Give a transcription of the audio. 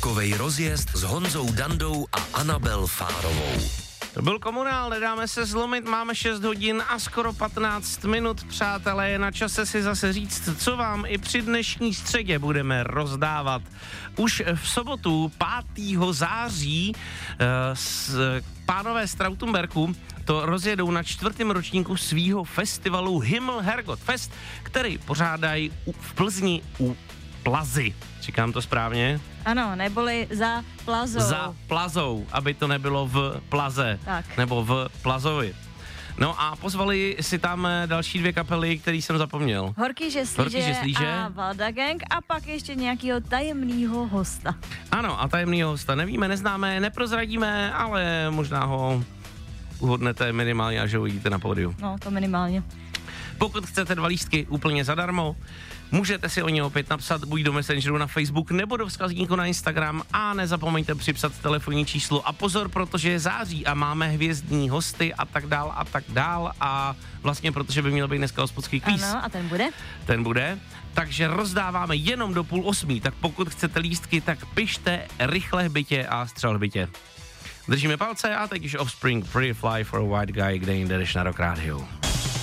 Rockovej rozjezd s Honzou Dandou a Anabel Fárovou. To byl Komunál, nedáme se zlomit, máme 6 hodin a skoro 15 minut, přátelé, je na čase si zase říct, co vám i při dnešní středě budeme rozdávat. Už v sobotu 5. září pánové z Trautenberku to rozjedou na 4. ročníku svýho festivalu Himmel Herrgott Fest, který pořádají v Plzni u Plazy. Říkám to správně? Ano, neboli za Plazou. Za Plazou, aby to nebylo v Plaze. Tak. Nebo v Plazovi. No a pozvali si tam další 2 kapely, který jsem zapomněl. Horký žeslíže a Valda Gang a pak ještě nějakého tajemného hosta. Ano, a tajemného hosta nevíme, neznáme, neprozradíme, ale možná ho uhodnete minimálně, až ho uvidíte na pódiu. No, to minimálně. Pokud chcete 2 lístky úplně zadarmo, můžete si o ně opět napsat buď do Messengeru na Facebook nebo do vzkazníku na Instagram a nezapomeňte připsat telefonní číslo. A pozor, protože je září a máme hvězdní hosty a tak dál a vlastně protože by měl být dneska hospodský kvíz. Ano, a ten bude? Ten bude. Takže rozdáváme jenom do 7:30, tak pokud chcete lístky, tak pište rychle hbitě a střel hbitě. Držíme palce a teď už Offspring Pretty Fly for a White Guy, kde jinde jdeš na Rock Radio.